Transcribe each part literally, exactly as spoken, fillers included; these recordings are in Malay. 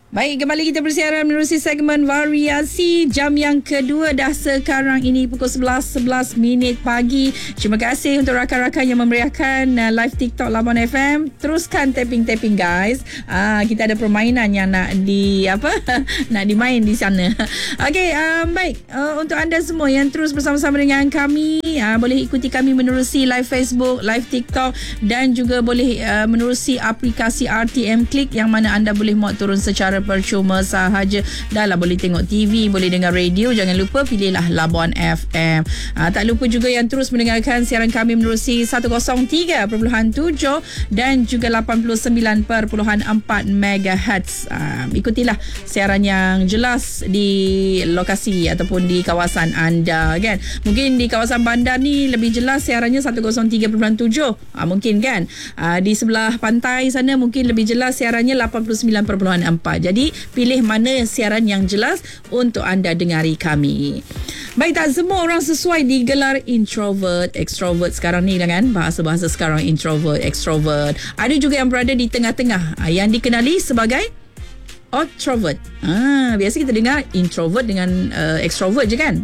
Baik, kembali kita bersiaran menerusi segmen variasi jam yang kedua dah sekarang ini pukul sebelas sebelas minit pagi. Terima kasih untuk rakan-rakan yang memeriahkan uh, live TikTok Labuan F M. Teruskan tapping-tapping guys. Ah, kita ada permainan yang nak di apa? nak dimain di sana. Okey, um, baik. Uh, untuk anda semua yang terus bersama-sama dengan kami, uh, boleh ikuti kami menerusi live Facebook, live TikTok dan juga boleh uh, menerusi aplikasi R T M Click yang mana anda boleh muat turun secara percuma sahaja. Dah lah, boleh tengok T V, boleh dengar radio. Jangan lupa pilihlah Labuan F M. Ha, tak lupa juga yang terus mendengarkan siaran kami menerusi seratus tiga perpuluhan tujuh dan juga lapan puluh sembilan perpuluhan empat megahertz. Ha, ikutilah siaran yang jelas di lokasi ataupun di kawasan anda kan. Mungkin di kawasan bandar ni lebih jelas siarannya seratus tiga perpuluhan tujuh. Ha, mungkin kan. Ha, di sebelah pantai sana mungkin lebih jelas siarannya lapan puluh sembilan perpuluhan empat. Jadi pilih mana siaran yang jelas untuk anda dengari kami. Baik, tak semua orang sesuai digelar introvert, extrovert sekarang ni kan. Bahasa-bahasa sekarang introvert, extrovert. Ada juga yang berada di tengah-tengah yang dikenali sebagai outrovert. Ah, biasa kita dengar introvert dengan uh, extrovert je kan.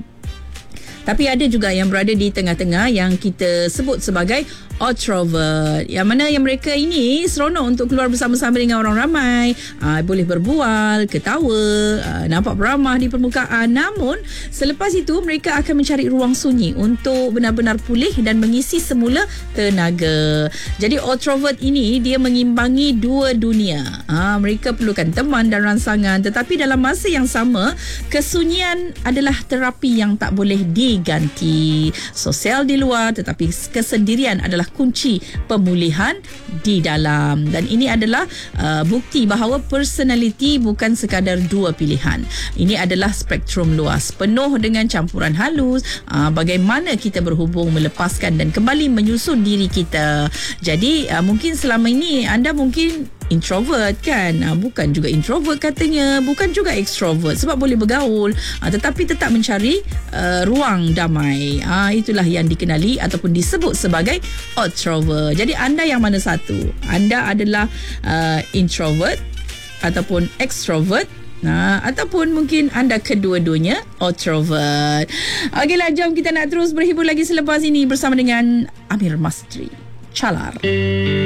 Tapi ada juga yang berada di tengah-tengah yang kita sebut sebagai outrovert. Yang mana yang mereka ini seronok untuk keluar bersama-sama dengan orang ramai. Aa, boleh berbual, ketawa, aa, nampak beramah di permukaan. Namun, selepas itu mereka akan mencari ruang sunyi untuk benar-benar pulih dan mengisi semula tenaga. Jadi outrovert ini dia mengimbangi dua dunia. Aa, mereka perlukan teman dan rangsangan. Tetapi dalam masa yang sama, kesunyian adalah terapi yang tak boleh diganti. Sosial di luar tetapi kesendirian adalah kunci pemulihan di dalam. Dan ini adalah uh, bukti bahawa personality bukan sekadar dua pilihan. Ini adalah spektrum luas, penuh dengan campuran halus, uh, bagaimana kita berhubung, melepaskan dan kembali menyusun diri kita. Jadi uh, mungkin selama ini anda mungkin introvert kan, ha, bukan juga introvert katanya, bukan juga extrovert sebab boleh bergaul, ha, tetapi tetap mencari uh, ruang damai. Ha, itulah yang dikenali ataupun disebut sebagai outrovert. Jadi anda yang mana satu? Anda adalah uh, introvert ataupun extrovert? Nah, ataupun mungkin anda kedua-duanya outrovert. Okeylah, jom kita nak terus berhibur lagi selepas ini bersama dengan Amir Mastri. Calar.